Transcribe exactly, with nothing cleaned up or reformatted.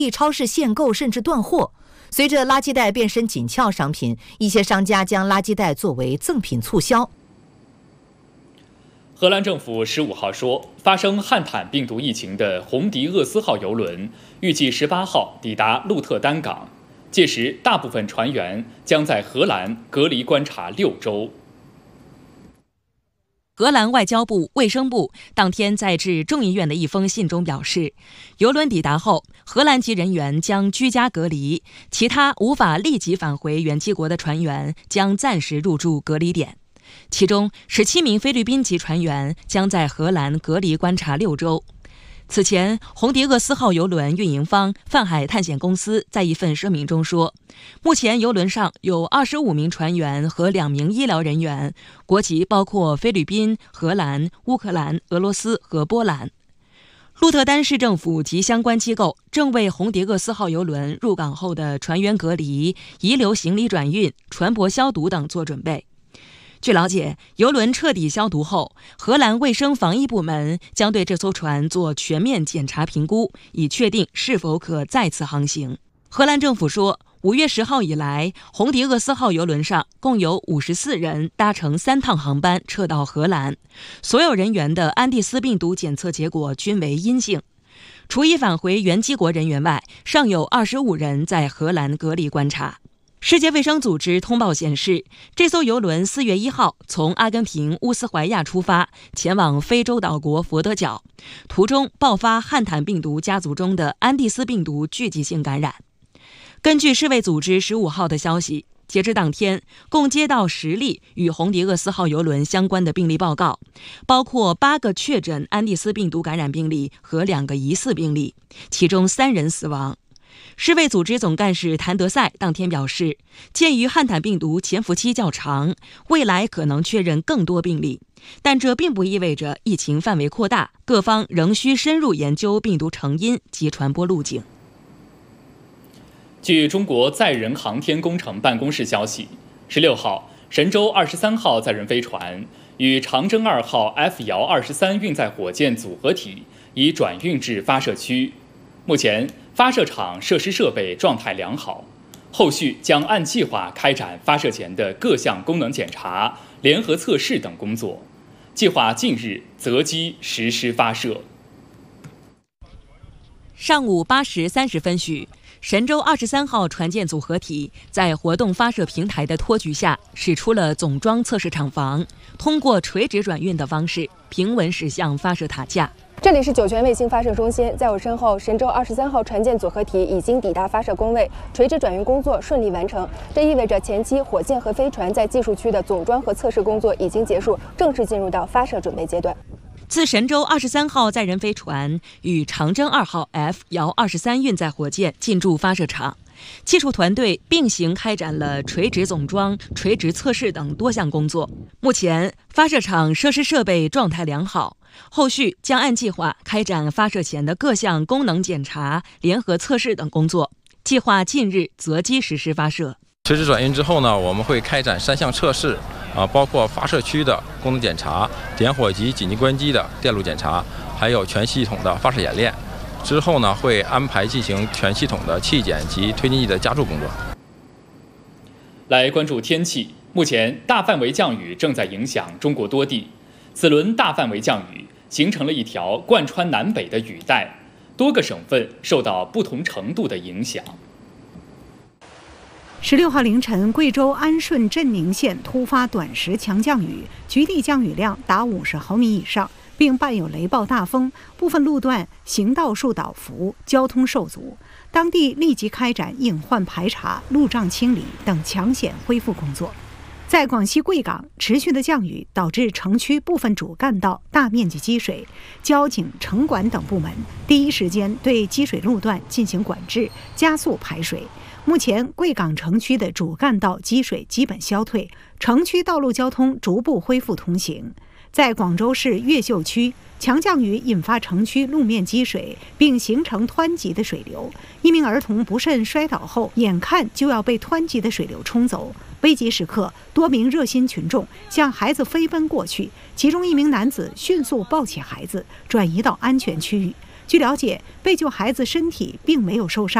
超市限购甚至断货。随着垃圾袋变身紧俏商品，一些商家将垃圾袋作为赠品促销。 荷兰政府十五号说，发生汉坦病毒疫情的红迪厄斯号邮轮预计十八号抵达鹿特丹港，届时大部分船员将在荷兰隔离观察六周。 荷兰外交部、卫生部当天在致众议院的一封信中表示，邮轮抵达后，荷兰籍人员将居家隔离，其他无法立即返回原籍国的船员将暂时入住隔离点。其中十七名菲律宾籍船员将在荷兰隔离观察六周。此前，红迪厄斯号邮轮运营方泛海探险公司在一份声明中说，目前邮轮上有二十五名船员和两名医疗人员，国籍包括菲律宾、荷兰、乌克兰、俄罗斯和波兰。鹿特丹市政府及相关机构正为红迪厄斯号邮轮入港后的船员隔离、遗留行李转运、船舶消毒等做准备。据了解，邮轮彻底消毒后，荷兰卫生防疫部门将对这艘船做全面检查评估，以确定是否可再次航行。荷兰政府说，五月十号以来，红迪厄斯号邮轮上共有五十四人搭乘三趟航班撤到荷兰，所有人员的安地斯病毒检测结果均为阴性。除已返回原籍国人员外，尚有二十五人在荷兰隔离观察。世界卫生组织通报显示，这艘邮轮四月一号从阿根廷乌斯怀亚出发，前往非洲岛国佛得角，途中爆发汉坦病毒家族中的安地斯病毒聚集性感染。根据世卫组织十五号的消息，截至当天，共接到十例与红迪厄斯号邮轮相关的病例报告，包括八个确诊安地斯病毒感染病例和两个疑似病例，其中三人死亡。世卫组织总干事谭德赛当天表示，鉴于汉坦病毒潜伏期较长，未来可能确认更多病例，但这并不意味着疫情范围扩大，各方仍需深入研究病毒成因及传播路径。 据中国载人航天工程办公室消息，十六号，神舟二十三号载人飞船与长征二号 F 遥二十三运载火箭组合体已转运至发射区，目前发射场设施设备状态良好，后续将按计划开展发射前的各项功能检查、联合测试等工作，计划近日择机实施发射。 上午八时三十分许，神舟二十三号船舰组合体在活动发射平台的托举下，驶出了总装测试场房，通过垂直转运的方式平稳驶向发射塔架。 这里是酒泉卫星发射中心，在我身后，神舟二十三号船舰组合体已经抵达发射工位，垂直转运工作顺利完成。这意味着前期火箭和飞船在技术区的总装和测试工作已经结束，正式进入到发射准备阶段。 自神舟二十三号载人飞船与长征二号 F 遥二十三运载火箭进驻发射场，技术团队并行开展了垂直总装、垂直测试等多项工作。目前，发射场设施设备状态良好，后续将按计划开展发射前的各项功能检查、联合测试等工作，计划近日择机实施发射。 垂直转运之后呢，我们会开展三项测试，啊，包括发射区的功能检查、点火及紧急关机的电路检查，还有全系统的发射演练。之后呢，会安排进行全系统的气检及推进剂的加注工作。 来关注天气，目前大范围降雨正在影响中国多地。此轮大范围降雨形成了一条贯穿南北的雨带，多个省份受到不同程度的影响。 十六号凌晨，贵州安顺镇宁县突发短时强降雨，局地降雨量达五十毫米以上，并伴有雷暴大风，部分路段行道树倒伏，交通受阻。当地立即开展隐患排查、路障清理等抢险恢复工作。在广西贵港，持续的降雨导致城区部分主干道大面积积水，交警、城管等部门第一时间对积水路段进行管制，加速排水。目前，贵港城区的主干道积水基本消退，城区道路交通逐步恢复通行。在广州市越秀区，强降雨引发城区路面积水，并形成湍急的水流。一名儿童不慎摔倒后，眼看就要被湍急的水流冲走。危急时刻，多名热心群众向孩子飞奔过去，其中一名男子迅速抱起孩子，转移到安全区域。 据了解，被救孩子身体并没有受伤。